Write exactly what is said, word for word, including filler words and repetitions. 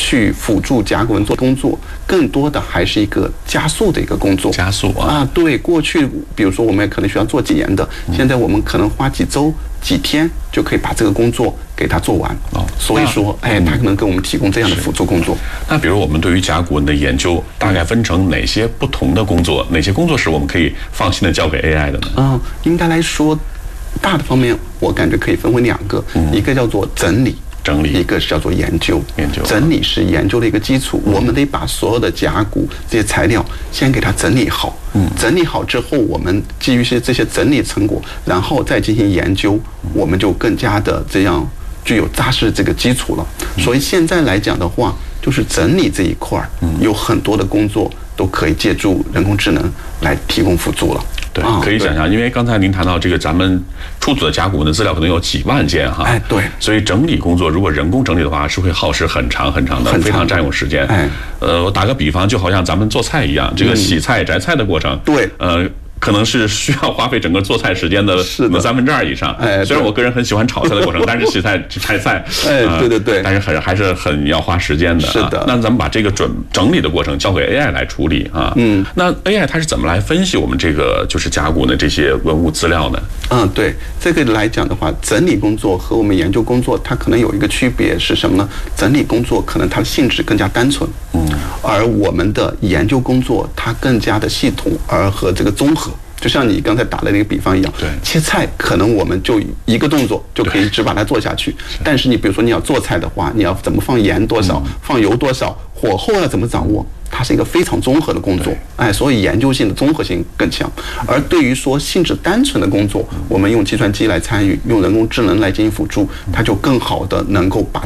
去辅助甲骨文做工作，更多的还是一个加速的一个工作。 加速啊！ 啊，对，过去比如说我们可能需要做几年的，现在我们可能花几周、几天就可以把这个工作给它做完。哦，所以说，哎，它可能给我们提供这样的辅助工作。 那比如我们对于甲骨文的研究，大概分成哪些不同的工作？哪些工作是我们可以放心的交给 A I 的呢？ 嗯，应该来说，大的方面我感觉可以分为两个，嗯、一个叫做整理。 整理， 一个是叫做研究， 研究整理是研究的一个基础，嗯、我们得把所有的甲骨这些材料先给它整理好，嗯，整理好之后，我们基于些这些整理成果，然后再进行研究，我们就更加的这样具有扎实的这个基础了。嗯、所以现在来讲的话，就是整理这一块儿，嗯、有很多的工作都可以借助人工智能来提供辅助了。 对，可以想象，因为刚才您谈到这个咱们出土的甲骨文的资料可能有几万件哈， 哎，对， 所以整理工作如果人工整理的话，是会耗时很长很长的，非常占用时间。哎，呃，我打个比方，就好像咱们做菜一样，这个洗菜、摘菜的过程， 对， 呃。可能是需要花费整个做菜时间的三分之二以上。哎，虽然我个人很喜欢炒菜的过程，但是洗菜、摘菜， 哎，对对对， 但是很还是很要花时间的。 是的。 那咱们把这个准整理的过程交给 A I 来处理啊。嗯。那 A I 它是怎么来分析我们这个就是甲骨的这些文物资料呢？ 嗯，对，这个来讲的话，整理工作和我们研究工作，它可能有一个区别是什么呢？整理工作可能它的性质更加单纯，嗯，而我们的研究工作它更加的系统，而和这个综合。就像你刚才打的那个比方一样， 对， 切菜可能我们就一个动作就可以只把它做下去，但是你比如说你要做菜的话，你要怎么放盐多少，嗯、放油多少，火候要怎么掌握，它是一个非常综合的工作，哎，所以研究性的综合性更强。而对于说性质单纯的工作，我们用计算机来参与，用人工智能来进行辅助，它就更好的能够把